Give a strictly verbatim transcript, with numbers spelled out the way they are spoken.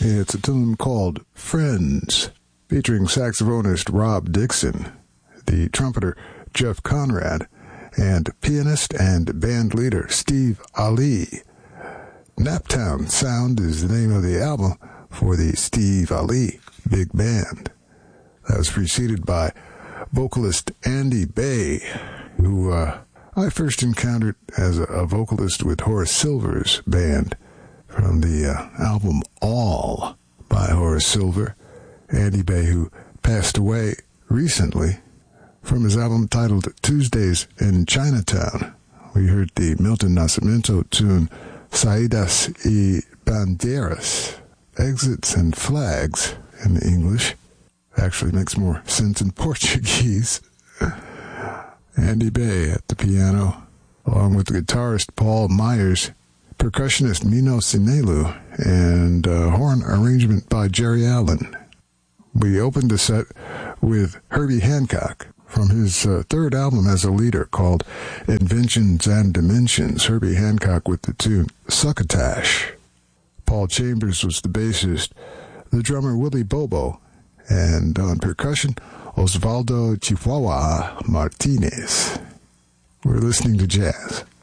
It's a tune called Friends, featuring saxophonist Rob Dixon, the trumpeter Jeff Conrad, and pianist and band leader Steve Ali. Naptown Sound is the name of the album for the Steve Ali Big Band. That was preceded by vocalist Andy Bay, who uh, I first encountered as a, a vocalist with Horace Silver's band from the uh, album All by Horace Silver. Andy Bay, who passed away recently, from his album titled Tuesdays in Chinatown. We heard the Milton Nascimento tune Saídas y Bandeiras, Exits and Flags in English. Actually makes more sense in Portuguese. Andy Bay at the piano, along with the guitarist Paul Myers, percussionist Mino Sinelu, and uh, horn arrangement by Jerry Allen. We opened the set with Herbie Hancock from his uh, third album as a leader called Inventions and Dimensions. Herbie Hancock with the tune Succotash. Paul Chambers was the bassist, the drummer Willie Bobo, and on percussion, Osvaldo Chihuahua Martinez. We're listening to jazz.